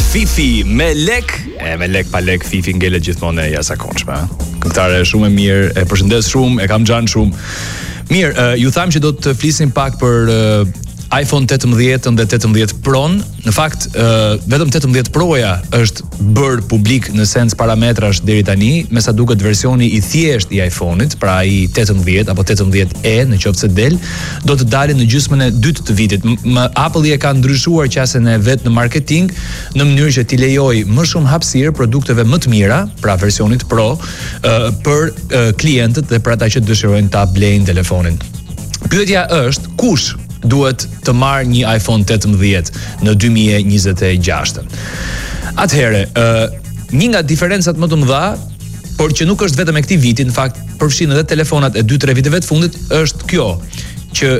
Fifi me lek pa lek Fifi ngelet gjithmonë e jashtëzakonshme. Këngëtare shumë e mirë, e përshëndes shumë, e kam xhan shumë. Mirë, ju tham që do të flisim pak për iPhone 18 dhe 18 Pro-n. Në fakt, vetëm 18 Pro-ja është bërë publik në sens parametrash deri tani, me sa duket versioni i thjesht i iPhone-it, pra i 18 apo 18e nëse del, do të dalin në gjysmën e dytë të vitit. Apple-i e ka ndryshuar qasjen e vet në marketing në mënyrë që t'i lejojë më shumë hapësirë produkteve më të mira, pra versionit Pro, për klientët dhe për ata që dëshirojnë ta blejnë telefonin. Pyetja është, kush duhet të marrë një iPhone 18 në 2026. Atëherë, një nga diferencat më të mëdha, por që nuk është vetëm e këtij viti, në fakt përfshin edhe telefonat e 2-3 viteve të fundit, është kjo, që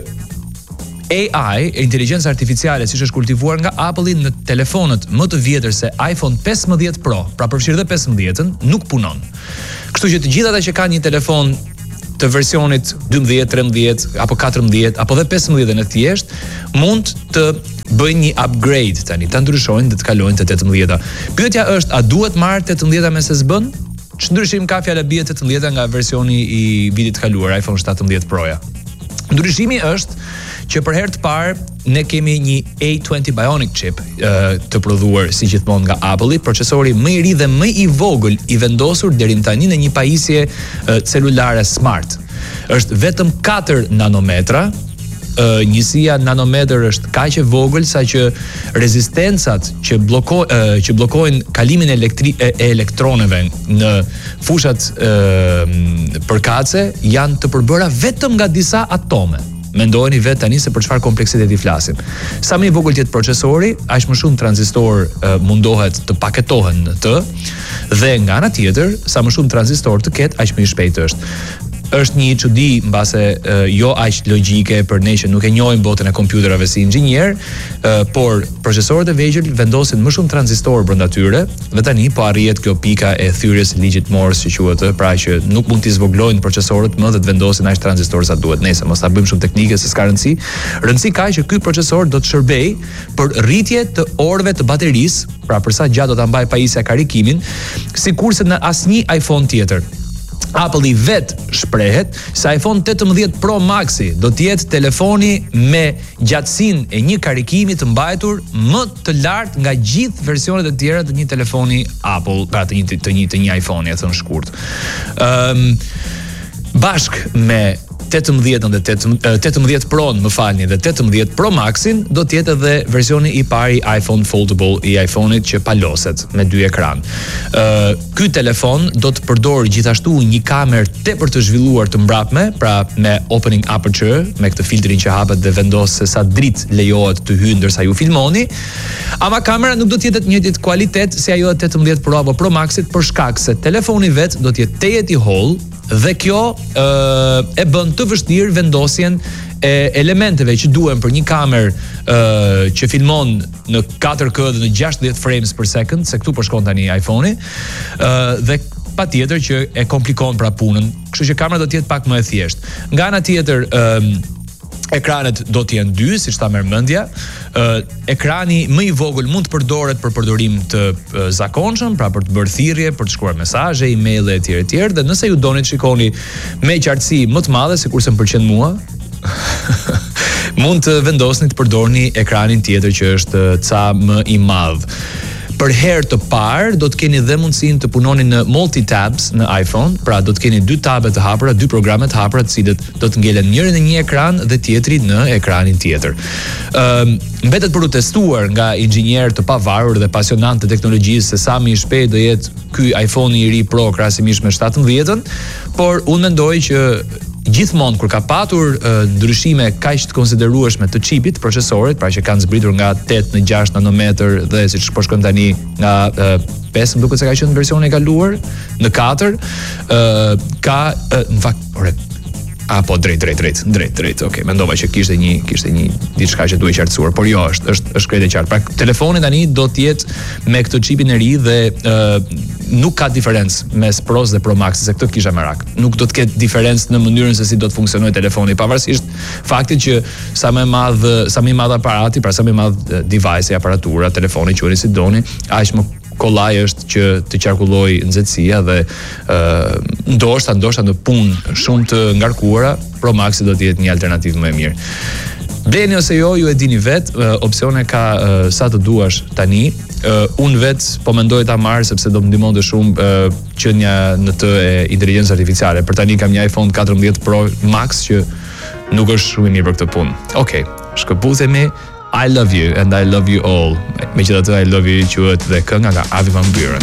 AI, inteligjenca artificiale, siç është kultivuar nga Apple-i në telefonët më të vjetër se iPhone 15 Pro, pra përfshirë edhe 15-ën, nuk punon. Kështu që të gjithë ata që kanë një telefon të versionit 12, 13 apo 14 apo dhe 15 në thjesht, mund të bëjnë një upgrade tani, ta ndryshojnë dhe të kalojnë te 18-a. Pyetja është, a duhet marrë 18-a me SSB-n? Ç'ndryshim ka fjala bie 18-a nga versioni i vitit të kaluar, iPhone 17 Pro-ja? Ndryshimi është që për herë të parë ne kemi një A20 Bionic chip të prodhuar si gjithmonë nga Apple-i, procesori më i ri dhe më i vogël i vendosur deri tani në një pajisje celulare smart. Është vetëm 4 nanometra. Njësia nanometër është kaq e vogël sa që rezistencat që bllokojnë kalimin e elektroneve në fushat përkatëse janë të përbëra vetëm nga disa atome. Mendojeni vetë tani se për çfarë kompleksiteti flasim. Sa më i vogël jetë procesori, aq më shumë tranzistor mundohet të paketohen në të, dhe nga ana tjetër, sa më shumë tranzistor të ketë, aq më i shpejtë është. Është një çudi mbase jo aq logjike për ne që nuk e njohim botën e kompjuterave si inxhinier, por procesorët e vegjël vendosin më shumë tranzistorë brenda tyre dhe tani po arrihet kjo pika e thyrjes së ligjit Morse që quhet, pra që nuk mund të zvoglojnë procesorët më dhe të vendosin aq tranzistorë sa duhet. Nëse mos ta bëjmë shumë teknike se s'ka rëndësi. Rëndësi ka që ky procesor do të shërbejë për rritje të orëve të baterisë, pra për sa gjatë do ta mbajë pajisja karikimin, sikurse në asnjë iPhone tjetër. Apple i vet shprehet se iPhone 18 Pro Maxi do të jetë telefoni me gjatësinë e një karikimi të mbajtur më të lartë nga gjithë versionet e tjera të një telefoni Apple, pra të një iPhone, e thon shkurt. Bashk me 18 Pro-n, më falni, dhe 18 Pro Maxin do të jetë edhe versioni i parë i iPhone Foldable i iPhone-it që paloset me 2 ekran. Ky telefon do të përdor gjithashtu një kamerë tepër të zhvilluar të mbrapme, pra me opening aperture, me këtë filtrin që hapet dhe vendos se sa dritë lejohet të hyjë ndërsa ju filmoni. Ama kamera nuk do të jetë të njëjtit kvalitet si ajo e 18 Pro apo Pro Maxit, për shkak se telefoni vet do të jetë tejet i holl, dhe kjo e bën të vështirë vendosjen e elementeve që duhen për një kamerë që filmon në 4K dhe në 60 frames per second, se këtu po shkon tani iPhone-i, dhe patjetër që e komplikon pra punën, kështu që kamera do të jetë pak më e thjeshtë. Nga ana tjetër, ekranet do të jenë 2, siç ta merr mendja. Ekrani më i vogël mund të përdoret për përdorim të zakonshëm, pra për të bërë thirrje, për të shkruar mesazhe, email-e etj. Dhe nëse ju doni të shikoni me qartësi më të madhe, sikurse më pëlqen mua, mund të vendosni të përdorni ekranin tjetër që është ca më i madh. Për herë të parë do të keni dhe mundësinë të punoni në multi-tabs në iPhone, pra do të keni 2 tabe të hapura, 2 programe të hapura, të cilët do të ngelen njëri në një ekran dhe tjetri në ekranin tjetër. Mbetet për u testuar nga inxhinier të pavarur dhe pasionant të teknologjisë se sa më i shpejt do jetë ky iPhone i ri Pro krahasimisht me 17-ën, por unë mendoj që gjithmonë kur ka patur ndryshime kaq të konsiderueshme të çipit, procesorit, pra që kanë zbritur nga 8 në 6 nanometër dhe siç po shkon tani nga 5, më duket se ka qenë versioni i kaluar në 4, ka në fakt, Po drejt. Okej, mendova që kishte një diçka që duhet qartësuar, por jo, është krejt e qartë. Pra telefoni tani do të jetë me këtë çipin e ri dhe nuk ka diferencë mes Pros dhe Pro Max, se këtë kisha merak. Nuk do të ketë diferencë në mënyrën se si do të funksionojë telefoni, pavarësisht faktit që sa më i madh aparati, pra sa më i madh device, aparatura, telefoni, quheni si doni, aq më kollaj është që të qarkulloj nxehtësia dhe ndoshta në punë shumë të ngarkuara, Pro Maxi do të jetë një alternativë më e mirë. Bleni ose jo, ju e dini vet, opsione ka sa të duash tani. Unë vet po mendoj ta marr sepse do më ndihmonte shumë qenia në të e inteligjencës artificiale. Për tani kam një iPhone 14 Pro Max që nuk është shumë i mirë për këtë punë. Okej, shkëputemi. I love you and I love you all. Megjithatë I love you quhet dhe kënga nga Avi Van Buren.